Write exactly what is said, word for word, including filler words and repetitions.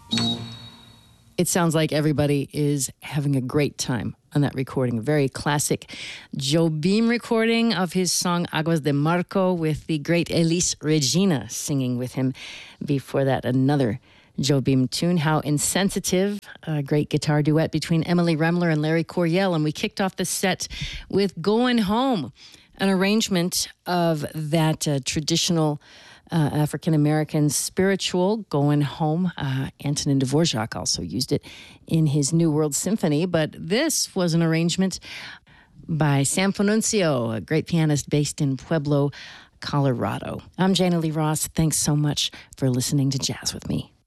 It sounds like everybody is having a great time on that recording. A very classic Jobim recording of his song Aguas de Marco with the great Elis Regina singing with him. Before that, another Jobim tune, How Insensitive, a great guitar duet between Emily Remler and Larry Coryell. And we kicked off the set with Going Home, an arrangement of that uh, traditional Uh, African-American spiritual, Going Home. Uh, Antonin Dvorak also used it in his New World Symphony, but this was an arrangement by Sam Fonunzio, a great pianist based in Pueblo, Colorado. I'm Jana Lee Ross. Thanks so much for listening to Jazz with Me.